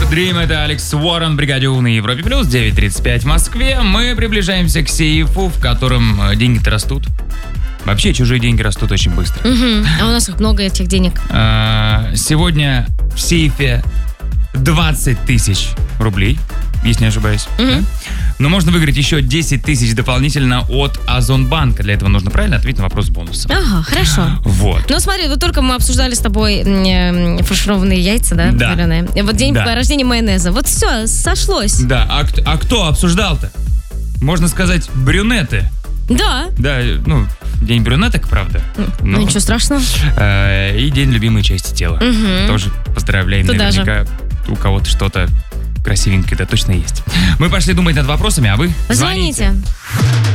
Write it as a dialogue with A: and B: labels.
A: Dream, это Алекс Уоррен, бригаде У на Европе Плюс, 9:35 в Москве. Мы приближаемся к сейфу, в котором деньги-то растут. Вообще, чужие деньги растут очень быстро.
B: А у нас много этих денег.
A: Сегодня в сейфе 20 тысяч рублей, если не ошибаюсь. Да? Но можно выиграть еще 10 тысяч дополнительно от Озонбанка. Для этого нужно правильно ответить на вопрос бонуса.
B: Ага, хорошо.
A: Вот.
B: Ну смотри, вот только мы обсуждали с тобой фаршированные яйца, да?
A: Да.
B: Вареные. Вот день рождения майонеза. Вот все, сошлось.
A: Да, а кто обсуждал-то? Можно сказать, брюнеты.
B: Да.
A: Да, ну, день брюнеток, правда.
B: Ну, ничего страшного.
A: И день любимой части тела. Тоже поздравляем.
B: Туда
A: наверняка у кого-то что-то красивенькое, да, точно есть. Мы пошли думать над вопросами, а вы
B: звоните.